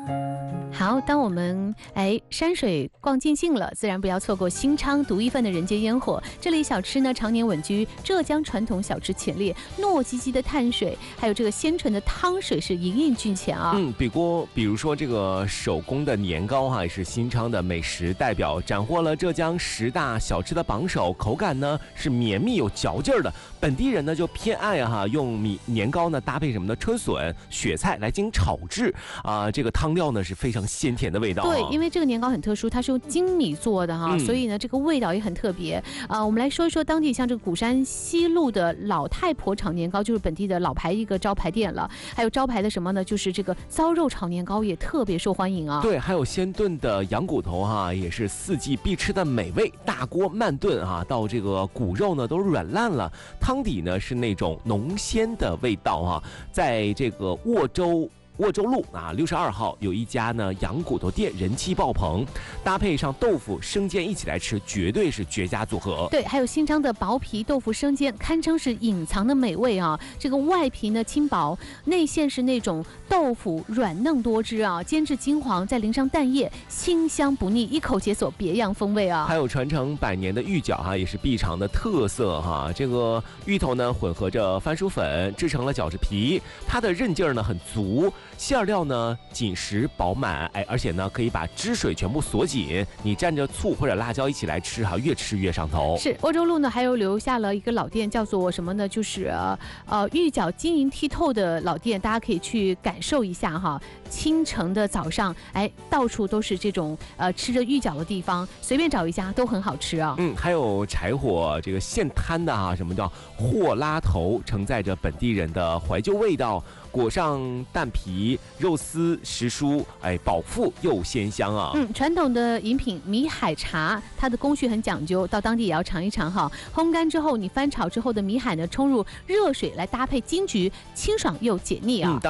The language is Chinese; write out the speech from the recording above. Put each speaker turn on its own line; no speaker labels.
好，当我们山水逛尽兴了，自然不要错过新昌独一份的人间烟火。这里小吃呢常年稳居浙江传统小吃前列，糯叽叽的碳水，还有这个鲜醇的汤水是隐隐均前啊。
比如说这个手工的年糕也是新昌的美食代表，斩获了浙江10大小吃的榜首，口感呢是绵密有嚼劲儿的。本地人呢就偏爱用年糕呢搭配什么的春笋、雪菜来进行炒制这个汤料呢是非常鲜甜的味道。
对，因为这个年糕很特殊，它是用精米做的所以呢这个味道也很特别。我们来说一说当地像这个鼓山西路的老太婆炒年糕，就是本地的老牌一个招牌店了。还有招牌的什么呢？就是这个糟肉炒年糕也特别受欢迎啊。
对，还有鲜炖的羊骨头也是四季必吃的美味。大锅慢炖到这个骨肉呢都软烂了，汤底呢是那种浓鲜的味道在这个沃州路62号有一家呢羊骨头店，人气爆棚，搭配上豆腐生煎一起来吃，绝对是绝佳组合。
对，还有新昌的薄皮豆腐生煎，堪称是隐藏的美味啊。这个外皮呢轻薄，内馅是那种豆腐软嫩多汁煎至金黄，再淋上蛋液，清香不腻，一口解锁别样风味啊。
还有传承100年的芋饺也是必尝的特色这个芋头呢混合着番薯粉制成了饺子皮，它的韧劲儿呢很足，馅料呢紧实饱满，而且呢可以把汁水全部锁紧，你蘸着醋或者辣椒一起来吃越吃越上头。
是沃州路呢还有留下了一个老店，叫做什么呢？就是芋饺晶莹剔透的老店，大家可以去感受一下清晨的早上，到处都是这种吃着芋饺的地方，随便找一家都很好吃啊。
还有柴火这个现摊的什么叫货拉头，承载着本地人的怀旧味道，裹上蛋皮、肉丝、时蔬，饱腹又鲜香啊。
传统的饮品米海茶，它的工序很讲究，到当地也要尝一尝烘干之后，你翻炒之后的米海呢，冲入热水来搭配金桔，清爽又解腻啊。